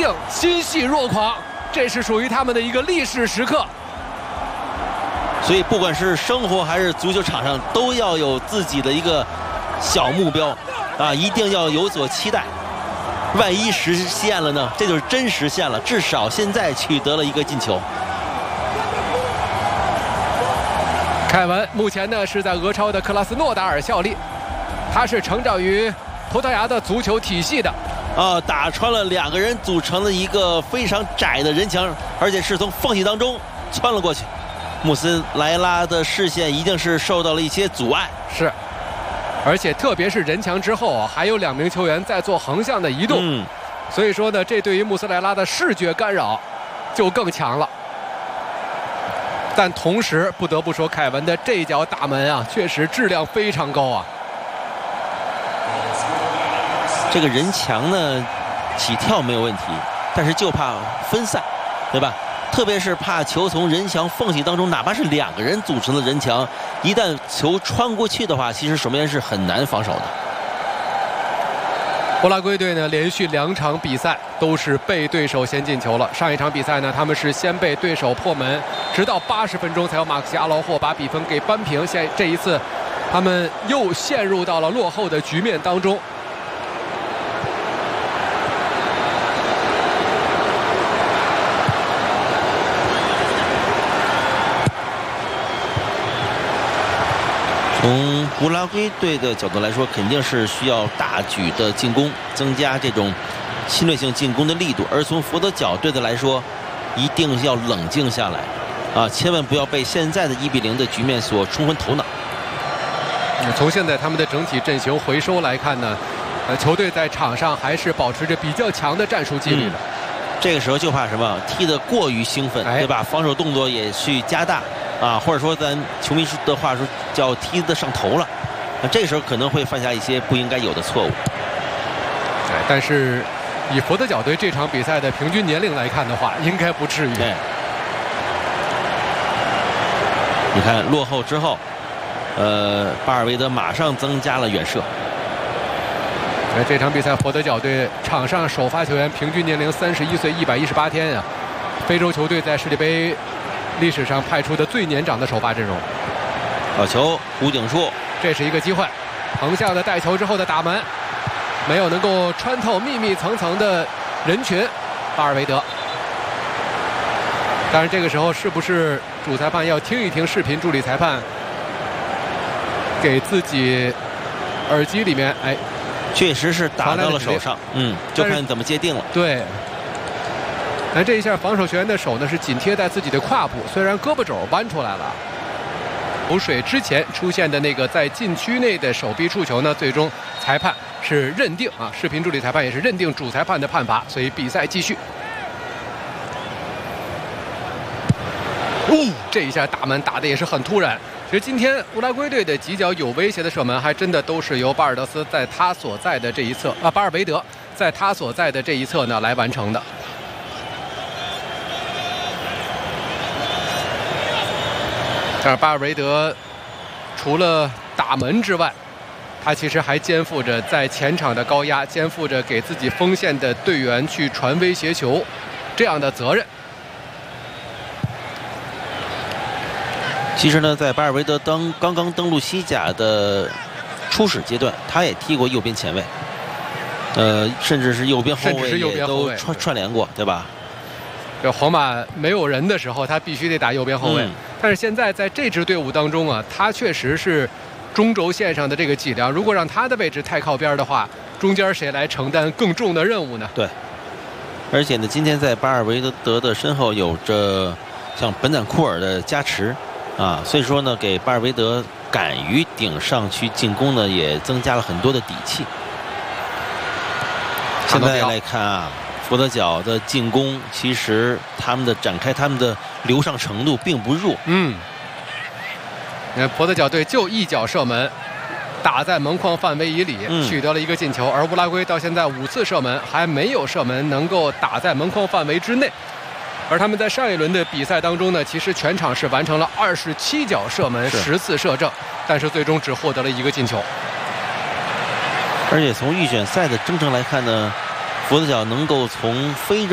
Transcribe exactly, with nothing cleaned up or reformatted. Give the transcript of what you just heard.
定心系若狂，这是属于他们的一个历史时刻。 所以，不管是生活还是足球场上，都要有自己的一个小目标啊，一定要有所期待。万一实现了呢？这就是真实现了，至少现在取得了一个进球。 凯文目前呢是在俄超的克拉斯诺达尔效力，他是成长于葡萄牙的足球体系的。 啊，打穿了两个人组成的一个非常窄的人墙，而且是从缝隙当中穿了过去。穆斯莱拉的视线一定是受到了一些阻碍。 是。而且特别是人墙之后啊，还有两名球员在做横向的移动，嗯、所以说呢，这对于穆斯莱拉的视觉干扰就更强了。但同时不得不说，凯文的这脚打门啊，确实质量非常高啊。 这个人墙呢，起跳没有问题，但是就怕分散，对吧？特别是怕球从人墙缝隙当中，哪怕是两个人组成的人墙，一旦球穿过去的话，其实守门员是很难防守的。 乌拉圭队呢，连续两场比赛都是被对手先进球了。上一场比赛呢，他们是先被对手破门，直到八十分钟才有马克西阿劳霍把比分给扳平。现这一次，他们又陷入到了落后的局面当中。 从乌拉圭队的角度来说，肯定是需要大举的进攻，增加这种侵略性进攻的力度。而从佛得角队的来说，一定要冷静下来，啊，千万不要被现在的一比零的局面所冲昏头脑。 从现在他们的整体阵型回收来看呢，呃，球队在场上还是保持着比较强的战术纪律的。嗯、 这个时候就怕什么？踢得过于兴奋，哎、对吧？防守动作也去加大。啊，或者说咱球迷的话说叫踢得上头了，那这个时候可能会犯下一些不应该有的错误。 对，但是以佛得角队这场比赛的平均年龄来看的话，应该不至于。 对，你看落后之后，呃，巴尔韦德马上增加了远射。 在这场比赛，佛得角队场上首发球员平均年龄三十一岁一百一十八天啊，非洲球队在世界杯历史上派出的最年长的首发阵容。 好球，吴景树， 这是一个机会，横向的带球之后的打门，没有能够穿透密密层层的人群，巴尔韦德。当然，这个时候是不是主裁判要听一听视频助理裁判给自己耳机里面，哎， 确实是打到了手上，嗯，就看怎么界定了。 对。但这一下，防守球员的手呢是紧贴在自己的胯部，虽然胳膊肘弯出来了。补水之前出现的那个在禁区内的手臂触球呢，最终裁判是认定啊，视频助理裁判也是认定主裁判的判罚，所以比赛继续。哦，这一下打门打的也是很突然。其实今天乌拉圭队的几脚有威胁的射门，还真的都是由巴尔德斯在他所在的这一侧啊，巴尔韦德在他所在的这一侧呢来完成的。但是巴尔韦德除了打门之外，他其实还肩负着在前场的高压，肩负着给自己锋线的队员去传威胁球这样的责任。 其实呢，在巴尔韦德当刚刚登陆西甲的初始阶段，他也踢过右边前卫，呃，甚至是右边后卫也都串串联过，对吧？ 这皇马没有人的时候，他必须得打右边后卫。嗯、但是现在在这支队伍当中啊，他确实是中轴线上的这个脊梁。如果让他的位置太靠边的话，中间谁来承担更重的任务呢？ 对。而且呢，今天在巴尔韦德的身后有着像本坦库尔的加持啊，所以说呢，给巴尔韦德敢于顶上去进攻呢，也增加了很多的底气。现在来看啊。佛得角的进攻，其实他们的展开，他们的流畅程度并不弱。 嗯，你看佛得角队就一脚射门，打在门框范围以里，嗯、取得了一个进球。而乌拉圭到现在五次射门，还没有射门能够打在门框范围之内。而他们在上一轮的比赛当中呢，其实全场是完成了二十七脚射门，十次射正，但是最终只获得了一个进球。 而且从预选赛的征程来看呢，佛得角能够从非洲